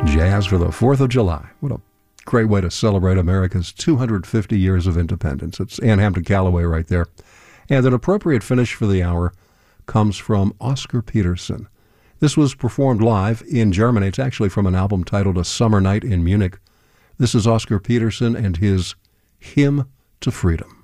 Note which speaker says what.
Speaker 1: Jazz for the 4th of July. What a great way to celebrate America's 250 years of independence. It's Ann Hampton Callaway right there. And an appropriate finish for the hour comes from Oscar Peterson. This was performed live in Germany. It's actually from an album titled A Summer Night in Munich. This is Oscar Peterson and his Hymn to Freedom.